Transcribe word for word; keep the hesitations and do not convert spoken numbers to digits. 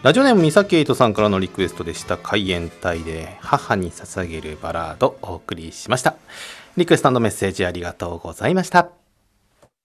ラジオネームみさきえいとさんからのリクエストでした。海援隊で母に捧げるバラードお送りしました。リクエスト&メッセージありがとうございました。